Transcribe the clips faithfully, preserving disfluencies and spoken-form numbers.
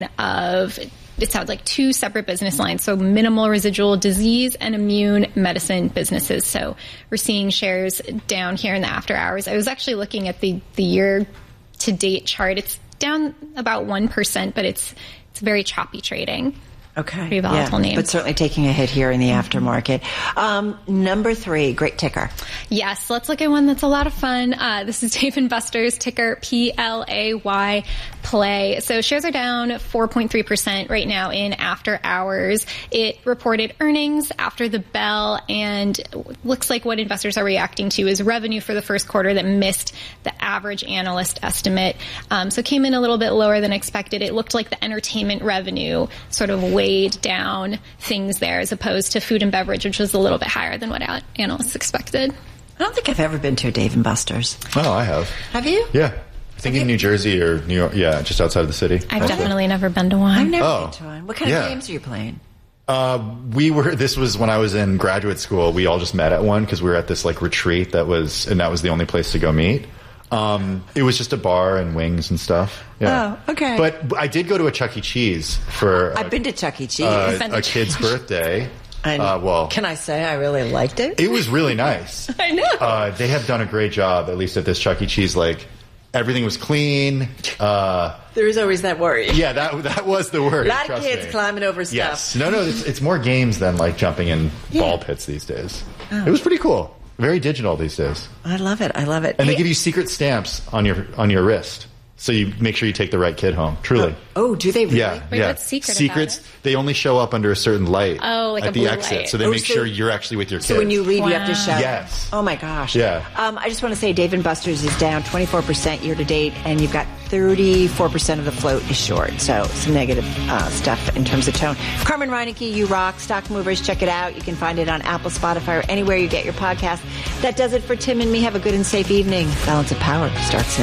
of, it sounds like two separate business lines. So minimal residual disease and immune medicine businesses. So we're seeing shares down here in the after hours. I was actually looking at the, the year to date chart. It's down about one percent, but it's, it's very choppy trading. Okay. Pretty volatile yeah, name. But certainly taking a hit here in the aftermarket. Um, number three, great ticker. Yes, let's look at one that's a lot of fun. Uh, this is Dave and Buster's, ticker P L A Y, Play. So shares are down four point three percent right now in after hours. It reported earnings after the bell, and looks like what investors are reacting to is revenue for the first quarter that missed the average analyst estimate. Um, so it came in a little bit lower than expected. It looked like the entertainment revenue sort of weighed down things there, as opposed to food and beverage, which was a little bit higher than what analysts expected. I don't think I've ever been to a Dave and Buster's. Oh, I have. Have you? Yeah. I think in New Jersey or New York. Yeah, just outside of the city. I've also. definitely never been to one. I've never oh. been to one. What kind yeah. of games are you playing? Uh, we were, this was when I was in graduate school. We all just met at one because we were at this like retreat that was, and that was the only place to go meet. Um, it was just a bar and wings and stuff. Yeah. Oh, okay. But I did go to a Chuck E. Cheese for I've a, been to Chuck E. Cheese. uh, been a to kid's Chuck E. birthday. And uh, well, can I say I really liked it? It was really nice. I know. Uh, they have done a great job, at least at this Chuck E. Cheese. Like, everything was clean. Uh, there is always that worry. Yeah, that that was the worry. A lot trust of kids me. climbing over stuff. Yes. No, no, it's, it's more games than like jumping in Yeah. ball pits these days. Oh. It was pretty cool. Very digital these days. I love it. I love it. And Hey, they give you secret stamps on your on your wrist. So you make sure you take the right kid home. Truly. Oh, do they really? Yeah, Wait, yeah. what's secret Secrets, about it? they only show up under a certain light Oh, like at a the blue exit. light. So they Oh, make so- sure you're actually with your kids. So when you leave, you have to Wow. show. Yes. Oh my gosh. Yeah. Um, I just want to say, Dave and Buster's is down twenty-four percent year to date, and you've got thirty-four percent of the float is short. So some negative uh, stuff in terms of tone. Carmen Reinecke, you rock. Stock Movers, check it out. You can find it on Apple, Spotify, or anywhere you get your podcast. That does it for Tim and me. Have a good and safe evening. Balance of Power starts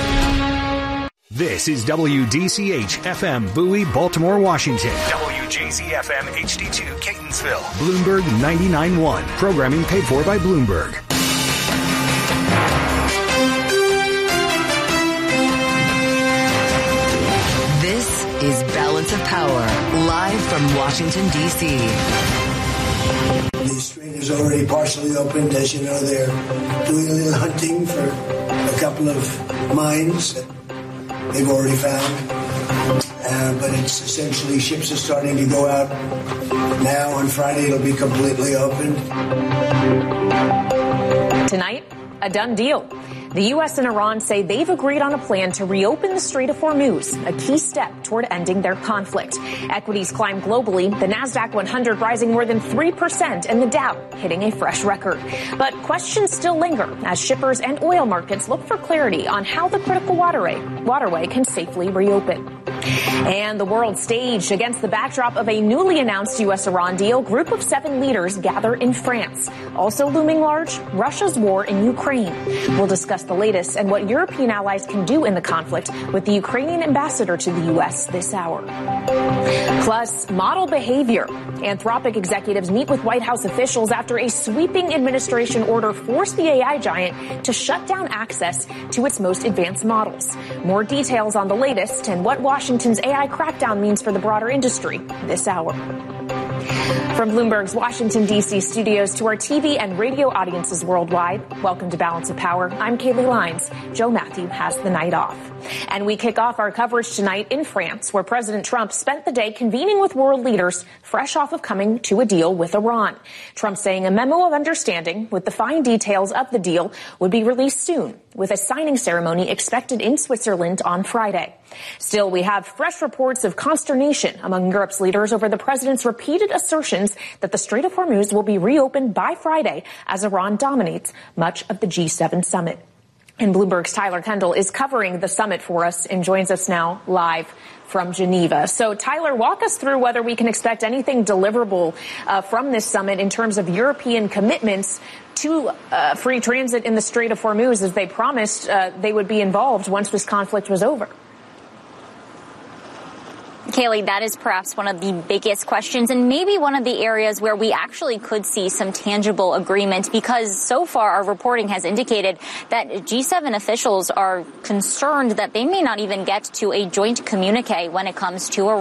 now. This is W D C H F M Bowie, Baltimore, Washington. W J Z F M H D two Catonsville. Bloomberg ninety-nine point one. Programming paid for by Bloomberg. This is Balance of Power, live from Washington, D C The strait is already partially opened. As you know, they're doing a little hunting for a couple of mines that they've already found. Uh, but it's essentially ships are starting to go out now. On Friday, it'll be completely opened. Tonight, a done deal. The U S and Iran say they've agreed on a plan to reopen the Strait of Hormuz, a key step toward ending their conflict. Equities climb globally, the NASDAQ one hundred rising more than three percent and the Dow hitting a fresh record. But questions still linger as shippers and oil markets look for clarity on how the critical waterway, waterway can safely reopen. And the world stage against the backdrop of a newly announced U S Iran deal, group of seven leaders gather in France. Also looming large, Russia's war in Ukraine. We'll discuss the latest and what European allies can do in the conflict with the Ukrainian ambassador to the U S this hour. Plus, model behavior. Anthropic executives meet with White House officials after a sweeping administration order forced the A I giant to shut down access to its most advanced models. More details on the latest and what Washington's A I crackdown means for the broader industry this hour. From Bloomberg's Washington, D C studios to our T V and radio audiences worldwide, welcome to Balance of Power. I'm Kaylee Lines. Joe Matthew has the night off. And we kick off our coverage tonight in France, where President Trump spent the day convening with world leaders fresh off of coming to a deal with Iran. Trump saying a memo of understanding with the fine details of the deal would be released soon, with a signing ceremony expected in Switzerland on Friday. Still, we have fresh reports of consternation among Europe's leaders over the president's repeated assertions that the Strait of Hormuz will be reopened by Friday as Iran dominates much of the G seven summit. And Bloomberg's Tyler Kendall is covering the summit for us and joins us now live from Geneva. So, Tyler, walk us through whether we can expect anything deliverable uh, from this summit in terms of European commitments to uh, free transit in the Strait of Hormuz, as they promised uh, they would be involved once this conflict was over. Kaylee, that is perhaps one of the biggest questions and maybe one of the areas where we actually could see some tangible agreement, because so far our reporting has indicated that G seven officials are concerned that they may not even get to a joint communique when it comes to Iran.